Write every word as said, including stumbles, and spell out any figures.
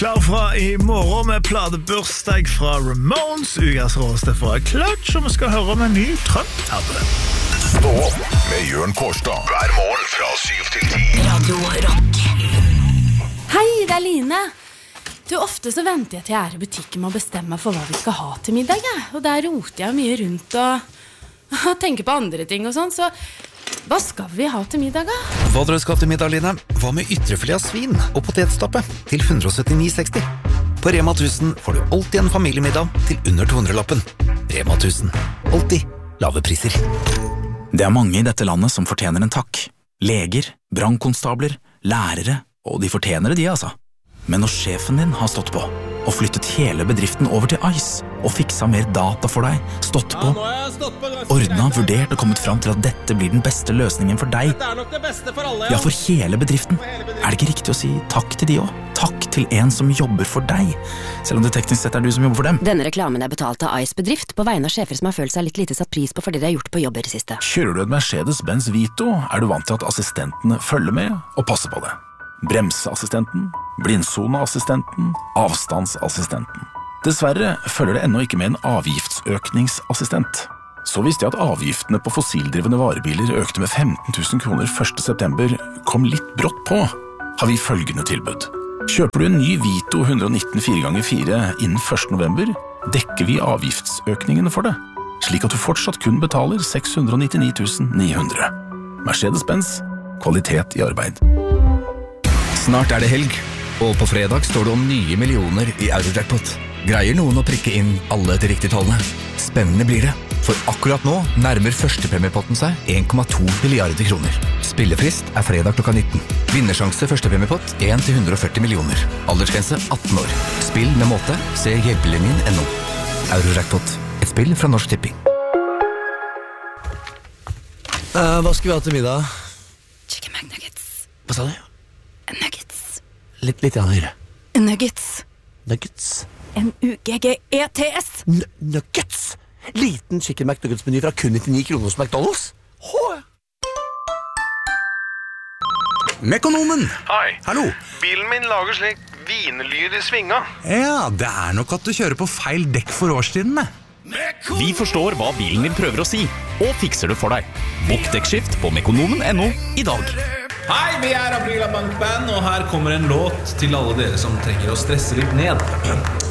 Klar fra i morgen med pladebursdag fra Ramones, ukas råste fra Clutch, og vi skal høre om en ny Trump-tabbe. Stå opp med Jørn Kårstad hver morgen fra syv til ti. Radio Rock. Hei, det er Line. Du, ofte så venter jeg til jeg er i butikken med å bestemme for hva vi skal ha til middag, ja. Og der roter jeg mye rundt og, og tenker på andre ting og sånn, så hva skal vi ha til middag, da? Hva dere skal til middag, Line? Hva med ytrefilet av svin og potetstappe til one seventy-nine sixty? På Rema one thousand får du alltid en familiemiddag til under to hundre-lappen. Rema one thousand. Alltid lave priser. Det er mange i dette landet som fortjener en takk. Leger, brannkonstabler, lærere, og de fortjener det, de, altså. Men når sjefen din har stått på og flyttet hele bedriften over til Ice og fiksa mer data for deg, stått på, ordna, vurdert og kommet fram til at dette blir den beste løsningen for deg, det er nok det beste for alle, ja. Ja, for hele bedriften, er det ikke riktig å si takk til de også? Takk til en som jobber for deg, selv om det teknisk sett er du som jobber for dem. Denne reklamen er betalt av Ice bedrift på vegne av sjefer som har følt seg litt lite satt pris på fordi de har gjort på jobber i siste. Kjører du et Mercedes-Benz Vito, er du vant til at assistentene følger med og passer på det. Bremseassistenten, blindsoneassistenten, avstandsassistenten. Dessverre følger det ennå ikke med en avgiftsøkningsassistent. Så visste jeg at avgiftene på fossildrivende varebiler økte med femten tusen kroner første september, kom litt brått på. Har vi følgende tilbud. Kjøper du en ny Vito one nineteen fire ganger fire innen første november, dekker vi avgiftsøkningene for det, slik at du fortsatt kun betaler seks hundre nittini tusen ni hundre. Mercedes-Benz, kvalitet i arbeid. Snart er det helg, og på fredag står det om nye millioner i Eurojackpot. Greier noen å prikke inn alle til riktig tallene? Spennende blir det, for akkurat nå nærmer førstepremiepotten seg one komma to milliarder kroner. Spillefrist er fredag klokka nitten. Vinnersjanse førstepremiepott one til one hundred forty millioner. Aldersgrense atten år. Spill med måte, se hjelpelinjen punktum no. Eurojackpot, et spill fra Norsk Tipping. Uh, hva skal vi ha til middag? Chicken McNuggets. Hva sa du? Nuggets. Litt, litt ja, høyre. Nuggets. Nuggets. N U G G E T S. N Nuggets? Liten chicken McNuggets-meny fra kun nittini kroner hos McDonald's? Hå! Mekonomen! Hei. Hallo. Bilen min lager slik vinlyd i svinga. Ja, det er nok at du kjører på feil dekk for årstidene. Vi forstår hva bilen din prøver å si, og fikser det for deg. Bokk dekkskift på mekonomen punktum no i dag. Hei, vi er Aprila Bank Band, og her kommer en låt til alle dere som trenger å stresse litt ned.